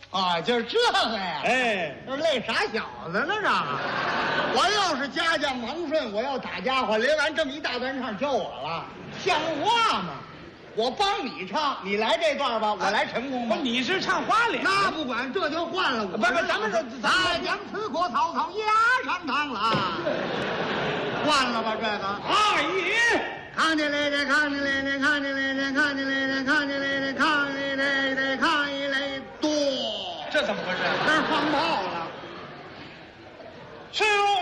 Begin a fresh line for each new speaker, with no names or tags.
啊，就是这个呀！
哎，
这累傻小子了这！我要是家将王顺，我要打家伙，连完这么一大段唱教我了，像话吗？我帮你唱，你来这段吧，我来陈功吧。
不，你是唱花脸？
那不管，这就换了我。
不，咱们
大将辞过曹操压上堂了，换了吧这个。
二爷，
看见来的，看见来的，看见来的，看见来的，看见来的，看见来的，看见来的，多。
这怎么回事？
这放炮了。
是